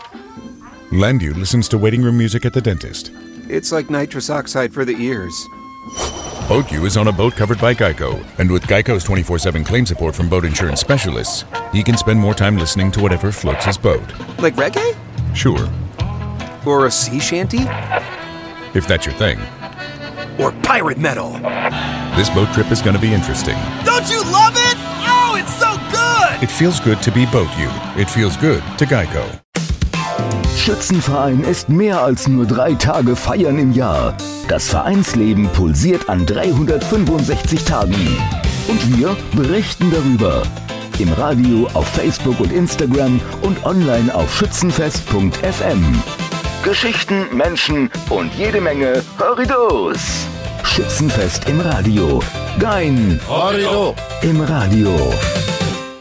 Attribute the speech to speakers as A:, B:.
A: Landu listens to waiting room music at the dentist.
B: It's like nitrous oxide for the ears.
A: BoatU is on a boat covered by Geico, and with Geico's 24/7 claim support from boat insurance specialists, he can spend more time listening to whatever floats his boat.
B: Like reggae?
A: Sure.
B: Or a sea shanty?
A: If that's your thing.
B: Or pirate metal?
A: This boat trip is going to be interesting.
B: Don't you love it? Oh, it's so good!
A: It feels good to be BoatU. It feels good to Geico.
C: Schützenverein ist mehr als nur 3 Tage Feiern im Jahr. Das Vereinsleben pulsiert an 365 Tagen. Und wir berichten darüber. Im Radio, auf Facebook und Instagram und online auf schützenfest.fm. Geschichten, Menschen und jede Menge Horridos. Schützenfest im Radio. Gein.
D: Horrido.
C: Im Radio.